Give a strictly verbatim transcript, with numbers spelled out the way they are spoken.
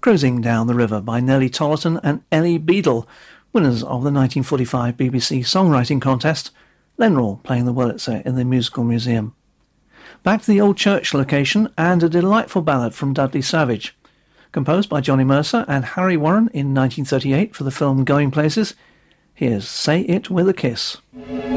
Cruising Down the River by Nellie Tolleton and Ellie Beadle, winners of the nineteen forty-five B B C Songwriting Contest, Lenroll playing the Wurlitzer in the Musical Museum. Back to the Old Church location and a delightful ballad from Dudley Savage. Composed by Johnny Mercer and Harry Warren in nineteen thirty-eight for the film Going Places, here's Say It With a Kiss.